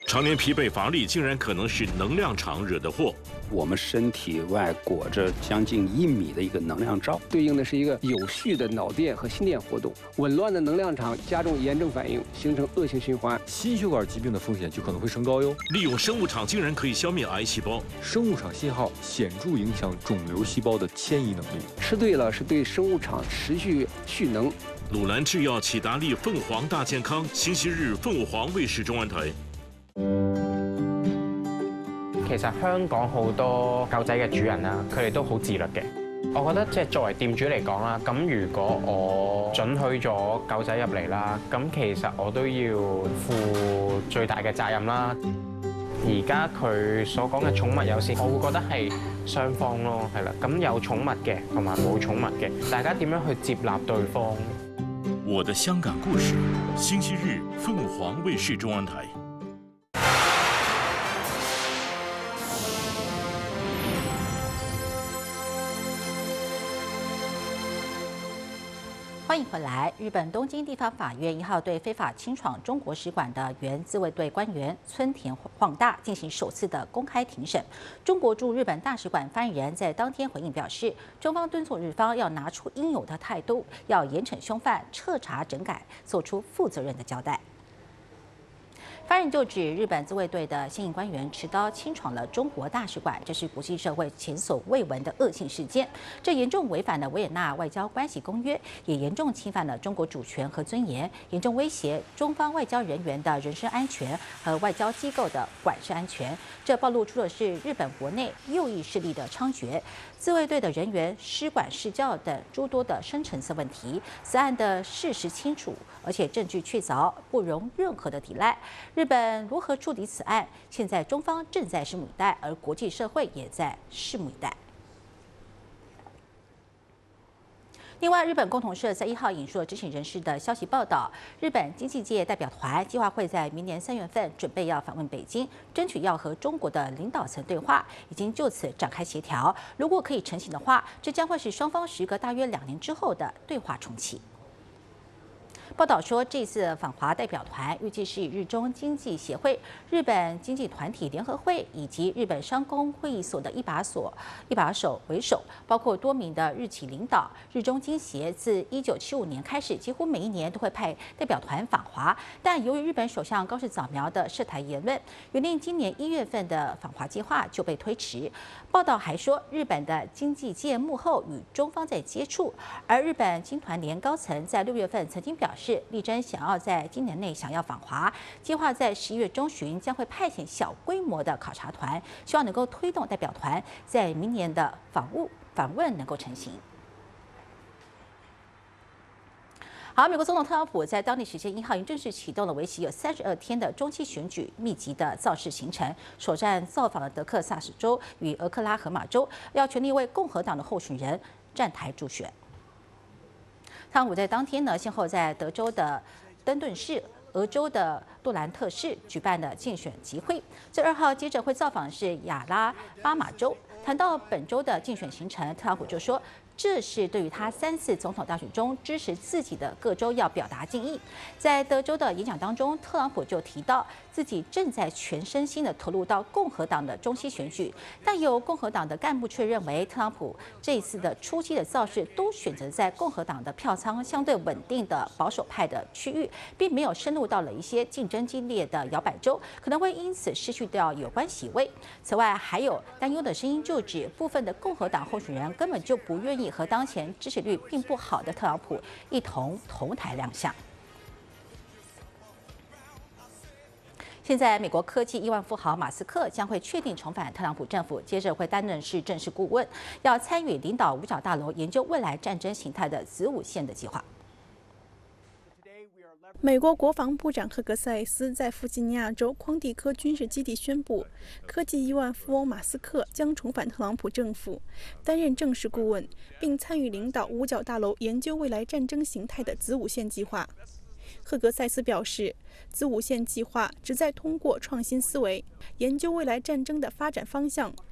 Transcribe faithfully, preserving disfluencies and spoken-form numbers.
常年疲惫乏力，竟然可能是能量场惹的祸。 我们身体外裹着将近一米的一个能量罩， 对应的是一个有序的脑电和心电活动。紊乱的能量场加重炎症反应，形成恶性循环， 心血管疾病的风险就可能会升高哟。 利用生物场竟然可以消灭癌细胞， 生物场信号显著影响肿瘤细胞的迁移能力。 吃对了是对生物场持续蓄能。 鲁兰制药启达利凤凰大健康，星期日凤凰卫視中文台。 其實香港好多狗仔嘅主人啦，佢哋都好自律嘅。我覺得即係作為店主嚟講啦，咁如果我准許咗狗仔入嚟啦，咁其實我都要負最大嘅責任啦。而家佢所講嘅寵物友善，我會覺得係雙方咯，係啦。咁有寵物嘅同埋冇寵物嘅，大家點樣去接納對方？ 我的香港故事，星期日鳳凰衛視中文台。 欢迎回来。日本东京地方法院一号对非法侵闯中国使馆的原自卫队官员村田晃大进行首次的公开庭审。中国驻日本大使馆发言人在当天回应表示，中方敦促日方要拿出应有的态度，要严惩凶犯，彻查整改，做出负责任的交代。发言人就指，日本自卫队的现役官员持刀侵闯了中国大使馆，这是国际社会前所未闻的恶性事件。这严重违反了维也纳外交关系公约，也严重侵犯了中国主权和尊严，严重威胁中方外交人员的人身安全和外交机构的管事安全。这暴露出的是日本国内右翼势力的猖獗，自卫队的人员失管失教等诸多的深层次问题。此案的事实清楚，而且证据确凿，不容任何的抵赖。日本如何处理此案？现在中方正在拭目以待，而国际社会也在拭目以待。另外，日本共同社在一号引述了知情人士的消息报道，日本经济界代表团计划会在明年三月份准备要访问北京，争取要和中国的领导层对话，已经就此展开协调。如果可以成行的话，这将会是双方时隔大约两年之后的对话重启。报道说，这次访华代表团预计是以日中经济协会、日本经济团体联合会以及日本商工会议所的一把所一把手为首，包括多名的日企领导。日中经协自一九七五年开始，几乎每一年都会派代表团访华，但由于日本首相高市早苗的涉台言论，原定今年一月份的访华计划就被推迟。报道还说，日本的经济界幕后与中方在接触，而日本经团联高层在六月份曾经表示，力争想要在今年内想要访华，计划在十一月中旬将会派遣小规模的考察团，希望能够推动代表团在明年的访务访问能够成行。好，美国总统特朗普在当地时间一号已经正式启动了为期有三十二天的中期选举密集的造势行程，首站造访了德克萨斯州与俄克拉荷马州，要全力为共和党的候选人站台助选。特朗普在当天呢，先后在德州的登顿市、俄州的杜兰特市举办了竞选集会。在二号接着会造访的是亚拉巴马州。谈到本周的竞选行程，特朗普就说，这是对于他三次总统大选中支持自己的各州要表达敬意。在德州的演讲当中，特朗普就提到自己正在全身心的投入到共和党的中期选举，但有共和党的干部却认为，特朗普这一次的初期的造势都选择在共和党的票仓相对稳定的保守派的区域，并没有深入到了一些竞争激烈的摇摆州，可能会因此失去掉有关席位。此外，还有担忧的声音就指，部分的共和党候选人根本就不愿意和当前支持率并不好的特朗普一同同台亮相。现在，美国科技亿万富豪马斯克将会确定重返特朗普政府，接着会担任是正式顾问，要参与领导五角大楼研究未来战争形态的子午线的计划。 美国国防部长赫格塞斯在弗吉尼亚州匡蒂科军事基地宣布，科技亿万富翁马斯克将重返特朗普政府，担任正式顾问，并参与领导五角大楼研究未来战争形态的子午线计划。赫格塞斯表示，子午线计划旨在通过创新思维，研究未来战争的发展方向，